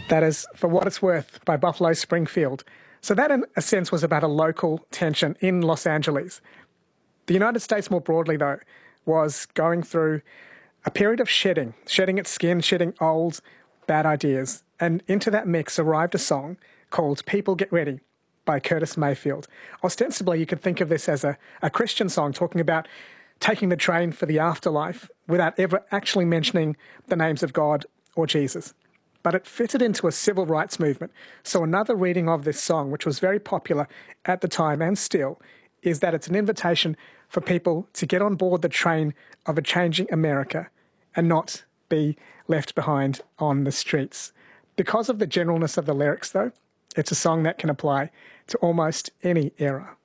That is For What It's Worth by Buffalo Springfield. So that, in a sense, was about a local tension in Los Angeles. The United States more broadly, though, was going through a period of shedding its skin, shedding old, bad ideas. And into that mix arrived a song called People Get Ready by Curtis Mayfield. Ostensibly, you could think of this as a Christian song talking about taking the train for the afterlife without ever actually mentioning the names of God or Jesus. But it fitted into a civil rights movement. So another reading of this song, which was very popular at the time and still, is that it's an invitation for people to get on board the train of a changing America and not be left behind on the streets. Because of the generalness of the lyrics, though, it's a song that can apply to almost any era.